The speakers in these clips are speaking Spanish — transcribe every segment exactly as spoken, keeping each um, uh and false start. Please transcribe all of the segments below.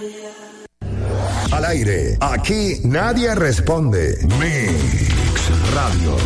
Al aire, aquí nadie responde. Mix Radio.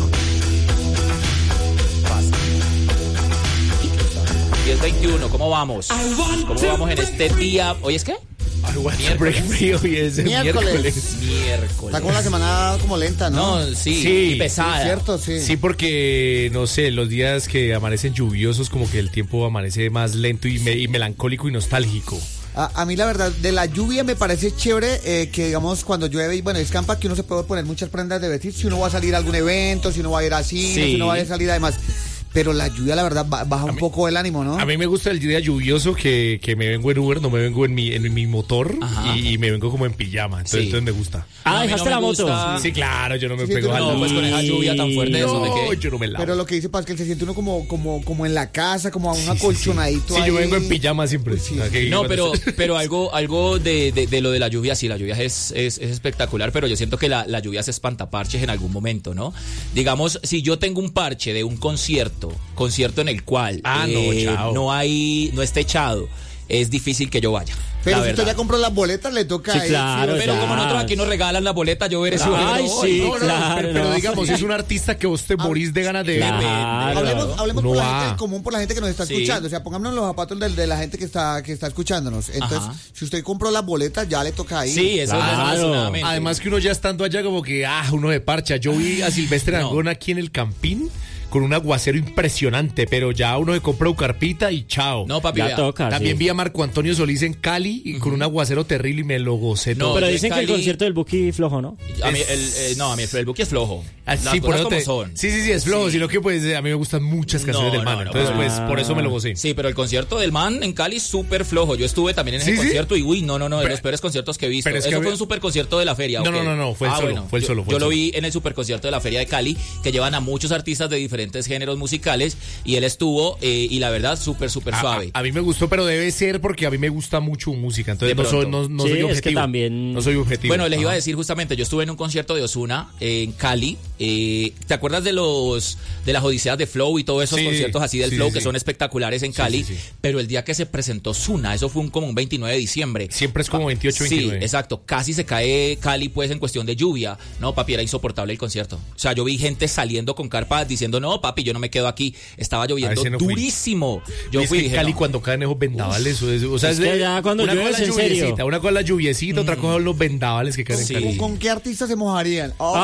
diez veintiuno, ¿cómo vamos? ¿Cómo vamos en este día? ¿Hoy es qué? Miércoles. Hoy es Miércoles. miércoles. Miércoles. Está como la semana como lenta, ¿no? No, sí, Sí, y pesada. Sí, cierto, sí. Sí, porque, no sé, los días que amanecen lluviosos, como que el tiempo amanece más lento y, me- y melancólico y nostálgico. A, a mí la verdad, de la lluvia me parece chévere eh, que digamos cuando llueve y bueno, escampa que uno se puede poner muchas prendas de vestir si uno va a salir a algún evento, si uno va a ir así, Sí. si uno va a salir además. Pero la lluvia la verdad ba- baja un mí- poco el ánimo, ¿no? A mí me gusta el día lluvioso que, que me vengo en Uber, no me vengo en mi, en mi motor y, y me vengo como en pijama. Entonces, Sí. entonces me gusta. No, a Ah, mí dejaste no la me moto. gusta. Sí, claro, yo no me Sí, pego tú al No, pues con esa lluvia tan fuerte, ¿eso de No, qué? yo no me lavo. Pero lo que dice Paz que se siente uno como como como en la casa, como a un acolchonadito Sí, ahí. yo vengo en pijama siempre. Sí. O sea, que No, cuando pero, esté- pero algo, algo de, de, de lo de la lluvia, sí, la lluvia es, es, es espectacular, pero yo siento que la, la lluvia se espantaparches en algún momento, ¿no? Digamos, si yo tengo un parche de un concierto, concierto en el cual Ah, no, chao. no hay, no esté echado, es difícil que yo vaya. Pero la si usted verdad. ya compró las boletas, le toca Sí, ir, claro, Pero ya. como nosotros aquí nos regalan la boleta, yo veré si voy Ay, o no. sí, No, no, no, claro, pero, pero no. digamos, si es un artista que vos te morís de ganas de ver. Claro. Hablemos, hablemos Uno por la va. gente en común, por la gente que nos está Sí. escuchando. O sea, pongámonos en los zapatos de, de la gente que está, que está escuchándonos. Entonces, Ajá. si usted compró las boletas, ya le toca ir. Sí, eso es Claro. desafortunadamente. Además que uno ya estando allá como que, ah, uno de parcha. Yo vi a Silvestre No. Dangond aquí en el Campín con un aguacero impresionante, pero ya uno se compra carpita y chao. No, papi, Ya vea. toca. También sí. vi a Marco Antonio Solís en Cali y con un aguacero terrible y me lo gocé No, todo. Pero yo en dicen que el Cali- concierto del Buki flojo, ¿no? A mí, el, eh, no, a mí el, el buque es flojo. Ah, Las sí, por cosas eso como te- son. sí, sí, sí, es flojo, Sí. sino que pues a mí me gustan muchas canciones No, del man, no, no, entonces no. pues por eso me lo gocé. Sí, pero el concierto del man en Cali es súper flojo. Yo estuve también en ese ¿Sí, sí? concierto y uy, no, no, no, de Pero- los peores conciertos que he visto. pero es Eso que fue había- un super concierto de la feria. No, ¿ok? no, no, no, fue el Ah, solo, bueno, fue el yo- solo, fue Yo el lo solo. vi en el super concierto de la feria de Cali, que llevan a muchos artistas de diferentes géneros musicales y él estuvo eh, y la verdad súper, súper A, suave. a- a mí me gustó, pero debe ser porque a mí me gusta mucho música, entonces De no soy, pronto. no, no Sí, soy es que objetivo. también- No soy objetivo. Bueno, les iba a Ajá. decir justamente, yo estuve en un concierto de Ozuna eh, en Cali. eh, ¿Te acuerdas de los de las odiseas de Flow y todos esos Sí, conciertos así del sí, Flow sí, que sí. son espectaculares en Cali? sí, sí. Pero el día que se presentó Ozuna, eso fue un, como un veintinueve de diciembre. Siempre es como veintiocho, veintinueve. Sí, exacto. Casi se cae Cali pues en cuestión de lluvia. No, papi, era insoportable el concierto. O sea, yo vi gente saliendo con carpa diciendo, no, papi, yo no me quedo aquí. Estaba lloviendo ese no fui. durísimo. Yo Y es fui y que dije, Cali no. cuando caen esos vendavales, o, es- o sea, Es es que de- ya cuando una llueve cosa es la en serio. lluviecita, una cosa la lluviecita, otra cosa son los vendavales que caen Sí. en Cali. ¿Con qué artistas se mojarían? Oh,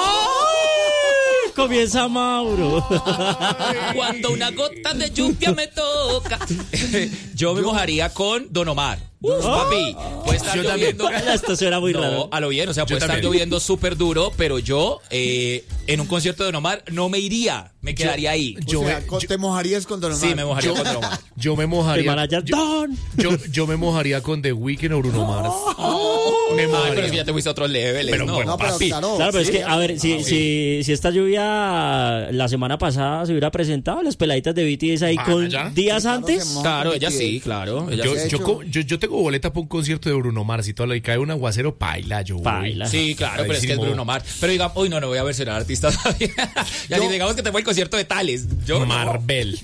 ¡Ay! Comienza Mauro. Cuando una gota de lluvia me toca. Yo me mojaría con Don Omar. Uf, papi, puede estar Yo también. lloviendo. Esto suena muy No, raro. a lo bien, o sea, Yo puede estar también. lloviendo súper duro, pero yo eh, en un concierto de Don Omar no me iría, me quedaría ahí. o yo sea, me- con- yo- ¿te mojarías con Don Omar? Sí, me mojaría con Don Omar. Yo me El mojaría. manager, yo, Don. yo, yo me mojaría con The Weeknd o Bruno Mars. Me Ay, mojaría. pero es que ya te fuiste a otros levels, Pero ¿no? bueno, No, pero papi. claro. Claro, pero sí. es que, a ver, si, si, si esta lluvia la semana pasada se hubiera presentado, las peladitas de B T S ahí Ah, con ¿ya? días Sí, claro, antes. se moja. Claro, ella sí, claro. Ella Yo, sí. de yo, hecho- co- yo, yo tengo boleta para un concierto de Bruno Mars y todo lo y cae un aguacero, paila, yo voy. Paila. Sí, claro, Ahí pero es sí que es modo. Bruno Mars. Pero digamos, uy, no, no voy a versionar artistas todavía. Ya Yo- ni digamos que te fue el concierto de Tales. Yo no. Marvel.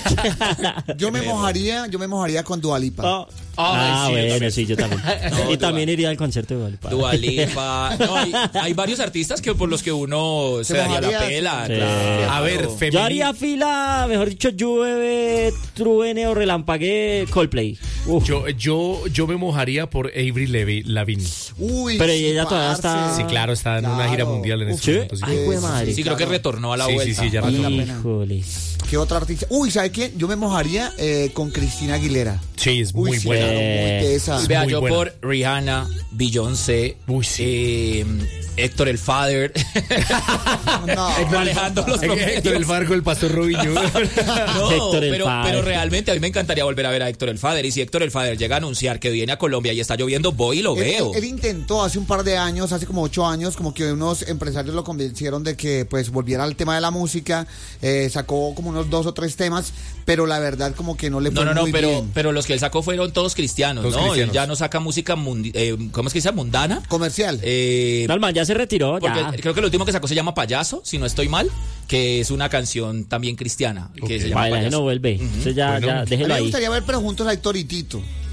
Yo me mojaría, yo me mojaría con Dua Lipa. Oh. Ay, ah, sí, yo bueno, también. sí, yo también. No, y Dua- también iría al concierto de Dua Lipa. Dua Lipa. No, hay, hay varios artistas que por los que uno se, Se daría la mojaría. pela. Sí. claro. A ver, Yo femenino. haría fila, mejor dicho, llueve, truene o relampaguee Coldplay. Uf. Yo, yo, yo me mojaría por Avril Levi- Lavigne. Uy, Pero sí, ella todavía parce. está- Sí, claro, está en una Claro. gira mundial en Uf, este ¿Sí? momento. sí. Ay, güey, madre. Sí, creo que retornó a la Sí, sí, vuelta. sí, ya Vale la retornó. pena. Híjole. ¿Qué otra artista? Uy, ¿sabe quién? Yo me mojaría eh, con Cristina Aguilera. Sí, es Uy, muy sí, buena. claro, muy Eh, tesa. es Vea, muy yo buena. por Rihanna, Beyoncé, Uy, sí. eh, Héctor el Father, No. manejando los Héctor promedios. el Farco, el Pastor Robinho. No, Héctor el pero, Father. pero realmente a mí me encantaría volver a ver a Héctor el Father. Y si Héctor el Father llega a anunciar que viene a Colombia y está lloviendo, voy y lo Él, veo. él- él intentó hace un par de años, hace como ocho años, como que unos empresarios lo convencieron de que pues volviera al tema de la música, eh, sacó como unos dos o tres temas, pero la verdad como que no le No, fue no, no, muy pero, bien. pero los que él sacó fueron todos cristianos, Todos ¿no? Él cristianos. ya no saca música, mundi- eh, ¿cómo es que se llama? Mundana. Comercial. Eh, No, el man ya se retiró, porque ya. creo que lo último que sacó se llama Payaso, si no estoy mal, que es una canción también cristiana. Que Ok. se llama Baila, Payaso. no vuelve. Entonces ya, Bueno, ya, A mí déjelo me ahí. gustaría ver pero juntos a Héctor y Tito.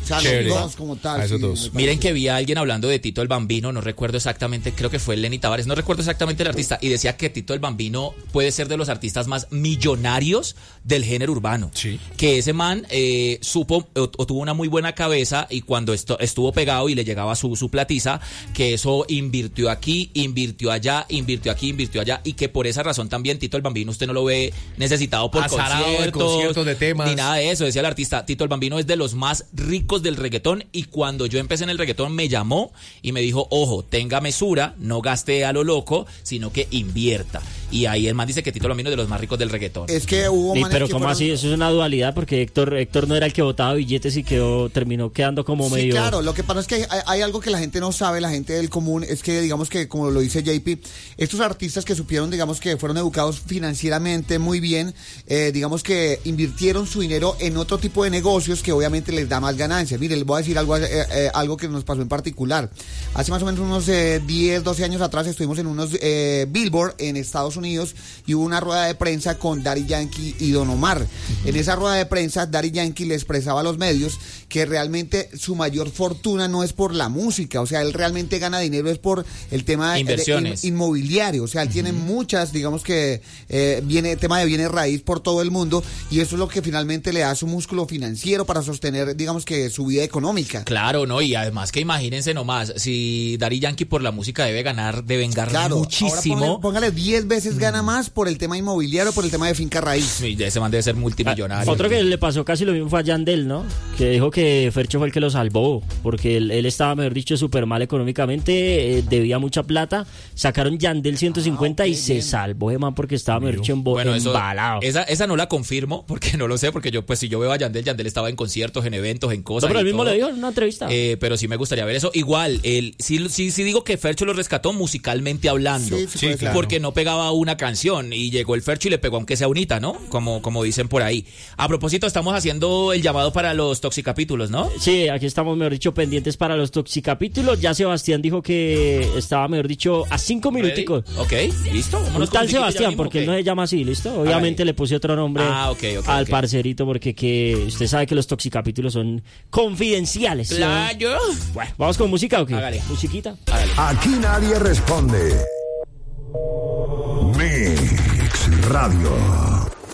O sea, Chévere. los dos como tal. A esos sí, dos. me parece. Miren que vi a alguien hablando de Tito el Bambino, no recuerdo exactamente, creo que fue Lenny Tavares, no recuerdo exactamente el artista, y decía que Tito el Bambino puede ser de los artistas más millonarios del género urbano. Sí. Que ese man eh, supo o, o tuvo una muy buena cabeza y cuando esto, estuvo pegado y le llegaba su, su platiza, que eso invirtió aquí, invirtió allá, invirtió aquí, invirtió allá, y que por esa razón también Tito el Bambino usted no lo ve necesitado por Azarado de conciertos, conciertos, de temas. ni nada de eso. Decía el artista, Tito el Bambino es de los más ricos del reggaetón, y cuando yo empecé en el reggaetón me llamó y me dijo, ojo, tenga mesura, no gaste a lo loco, sino que invierta. Y ahí el man dice que Tito el Bambino es de los más ricos del reggaetón. Es que hubo Y, manes pero que ¿cómo fueron- así? Eso es una dualidad porque Héctor Héctor no era el que botaba billetes y quedó terminó quedando como Sí, medio... claro, lo que pasa es que hay, hay algo que la gente no sabe, la gente del común, es que digamos que, como lo dice J P, estos artistas que supieron, digamos que fueron educados financieramente muy bien, eh, digamos que invirtieron su dinero en otro tipo de negocios que obviamente les da más ganancias. Mire, les voy a decir algo, eh, eh, algo que nos pasó en particular. Hace más o menos unos eh, diez, doce años atrás estuvimos en unos eh, Billboard en Estados Unidos y hubo una rueda de prensa con Daddy Yankee y Don Omar. Uh-huh. En esa rueda de prensa, Daddy Yankee le expresaba a los medios que realmente su mayor fortuna no es por la música, o sea, él realmente gana dinero es por el tema de, inversiones de, in, inmobiliario, o sea, él uh-huh. tiene muchas, digamos que eh, viene tema de bienes raíz por todo el mundo, y eso es lo que finalmente le da su músculo financiero para sostener, digamos que su vida económica. Claro, no, y además que imagínense nomás, si Daddy Yankee por la música debe ganar, debe ganar claro, muchísimo. Ahora póngale diez veces gana más por el tema inmobiliario, por el tema de finca raíz. Sí, ese man debe ser multimillonario. Otro que le pasó casi lo mismo fue a Yandel, ¿no? Que dijo que Fercho fue el que lo salvó, porque él, él estaba, mejor dicho, súper mal económicamente, eh, debía mucha plata, sacaron Yandel ciento cincuenta ah, okay, y se bien. salvó, man, porque estaba, mejor dicho, en bueno, eso, embalado. Esa, esa no la confirmo, porque no lo sé, porque yo, pues si yo veo a Yandel, Yandel estaba en conciertos, en eventos, en cosas. No, pero él mismo todo. le dijo en una entrevista. Eh, pero sí me gustaría ver eso. Igual, él, sí, sí, sí digo que Fercho lo rescató musicalmente hablando, sí, sí, sí, claro. porque no pegaba una canción, y llegó el Fercho y le pegó aunque sea unita, ¿no? Como, como dicen por ahí. A propósito, estamos haciendo el llamado para los toxicapítulos, ¿no? Sí, aquí estamos, mejor dicho, pendientes para los toxicapítulos. Ya Sebastián dijo que estaba, mejor dicho, a cinco minuticos. Ok, listo. Un tal Sebastián, porque él no se llama así, ¿listo? Obviamente le puse otro nombre ah, okay, okay, al okay. parcerito, porque que usted sabe que los toxicapítulos son confidenciales. Claro. ¿No? Bueno, ¿vamos con música o qué? Hágale. Musiquita. Hágale. Aquí nadie responde. Mix Radio.